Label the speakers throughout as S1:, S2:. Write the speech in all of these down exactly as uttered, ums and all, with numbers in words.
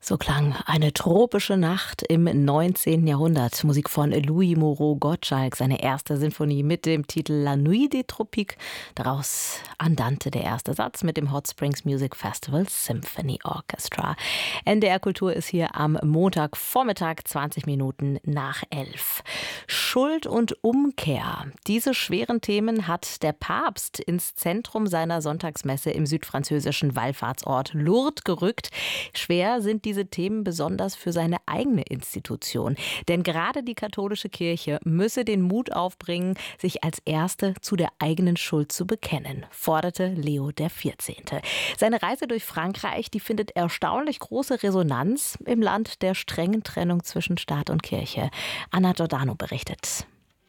S1: So klang eine tropische Nacht im neunzehnten Jahrhundert. Musik von Louis Moreau Gottschalk, seine erste Sinfonie mit dem Titel La Nuit des Tropiques. Daraus Andante, der erste Satz mit dem Hot Springs Music Festival Symphony Orchestra. N D R Kultur ist hier am Montagvormittag, zwanzig Minuten nach elf. Schuld und Umkehr. Diese schweren Themen hat der Papst ins Zentrum seiner Sonntagsmesse im südfranzösischen Wallfahrtsort Lourdes gerückt. Schwer sind diese Themen besonders für seine eigene Institution. Denn gerade die katholische Kirche müsse den Mut aufbringen, sich als Erste zu der eigenen Schuld zu bekennen, forderte Leo der vierzehnte. Seine Reise durch Frankreich, die findet erstaunlich große Resonanz im Land der strengen Trennung zwischen Staat und Kirche. Anna Giordano berichtet.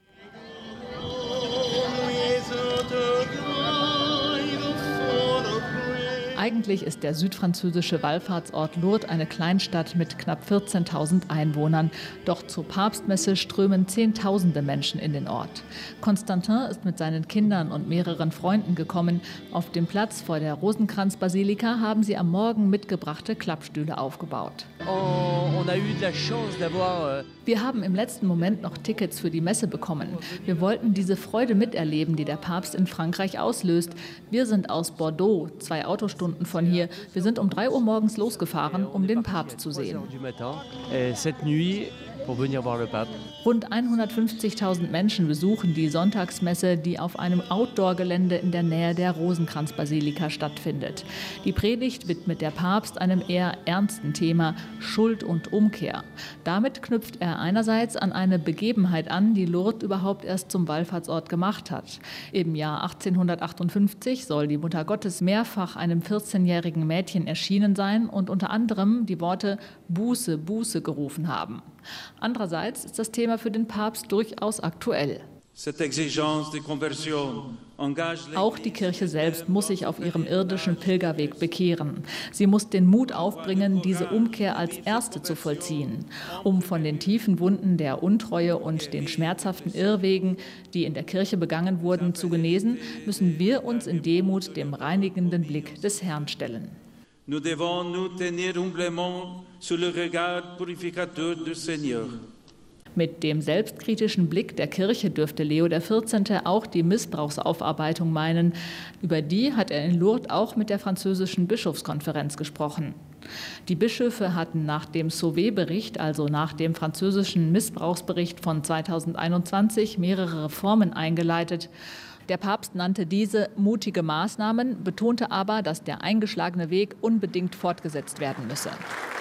S2: Eigentlich ist der südfranzösische Wallfahrtsort Lourdes eine Kleinstadt mit knapp vierzehntausend Einwohnern. Doch zur Papstmesse strömen Zehntausende Menschen in den Ort. Constantin ist mit seinen Kindern und mehreren Freunden gekommen. Auf dem Platz vor der Rosenkranzbasilika haben sie am Morgen mitgebrachte Klappstühle aufgebaut. Wir haben im letzten Moment noch Tickets für die Messe bekommen. Wir wollten diese Freude miterleben, die der Papst in Frankreich auslöst. Wir sind aus Bordeaux, zwei Autostunden von hier. Wir sind um drei Uhr morgens losgefahren, um den Papst zu sehen. Rund hundertfünfzigtausend Menschen besuchen die Sonntagsmesse, die auf einem Outdoor-Gelände in der Nähe der Rosenkranzbasilika stattfindet. Die Predigt widmet der Papst einem eher ernsten Thema, Schuld und Umkehr. Damit knüpft er einerseits an eine Begebenheit an, die Lourdes überhaupt erst zum Wallfahrtsort gemacht hat. Im Jahr achtzehnhundertachtundfünfzig soll die Mutter Gottes mehrfach einem vierzehnjährigen Mädchen erschienen sein und unter anderem die Worte Buße, Buße gerufen haben. Andererseits ist das Thema für den Papst durchaus aktuell. Auch die Kirche selbst muss sich auf ihrem irdischen Pilgerweg bekehren. Sie muss den Mut aufbringen, diese Umkehr als erste zu vollziehen. Um von den tiefen Wunden der Untreue und den schmerzhaften Irrwegen, die in der Kirche begangen wurden, zu genesen, müssen wir uns in Demut dem reinigenden Blick des Herrn stellen.
S3: Nous devons nous tenir humblement sous le regard purificateur du Seigneur.
S2: Mit dem selbstkritischen Blick der Kirche dürfte Leo der vierzehnte auch die Missbrauchsaufarbeitung meinen. Über die hat er in Lourdes auch mit der französischen Bischofskonferenz gesprochen. Die Bischöfe hatten nach dem Sauvé-Bericht, also nach dem französischen Missbrauchsbericht von zweitausendeinundzwanzig, mehrere Reformen eingeleitet. Der Papst nannte diese mutige Maßnahmen, betonte aber, dass der eingeschlagene Weg unbedingt fortgesetzt werden müsse.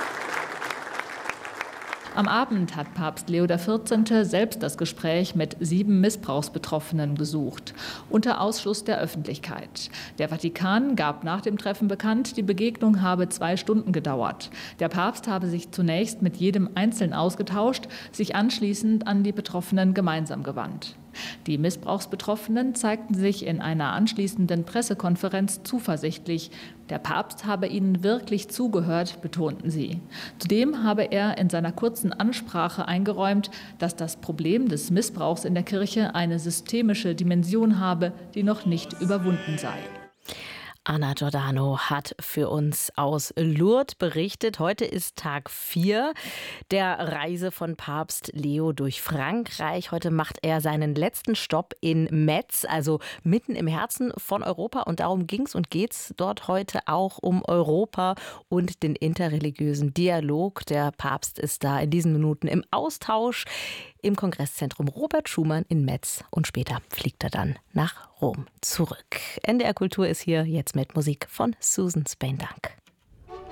S2: Am Abend hat Papst Leo der vierzehnte selbst das Gespräch mit sieben Missbrauchsbetroffenen gesucht, unter Ausschluss der Öffentlichkeit. Der Vatikan gab nach dem Treffen bekannt, die Begegnung habe zwei Stunden gedauert. Der Papst habe sich zunächst mit jedem einzeln ausgetauscht, sich anschließend an die Betroffenen gemeinsam gewandt. Die Missbrauchsbetroffenen zeigten sich in einer anschließenden Pressekonferenz zuversichtlich. Der Papst habe ihnen wirklich zugehört, betonten sie. Zudem habe er in seiner kurzen Ansprache eingeräumt, dass das Problem des Missbrauchs in der Kirche eine systemische Dimension habe, die noch nicht überwunden sei.
S1: Anna Giordano hat für uns aus Lourdes berichtet. Heute ist Tag vier der Reise von Papst Leo durch Frankreich. Heute macht er seinen letzten Stopp in Metz, also mitten im Herzen von Europa. Und darum ging es und geht es dort heute auch um Europa und den interreligiösen Dialog. Der Papst ist da in diesen Minuten im Austausch im Kongresszentrum Robert Schumann in Metz. Und später fliegt er dann nach Rom zurück. N D R Kultur ist hier jetzt mit Musik von Susan Spain Dunk.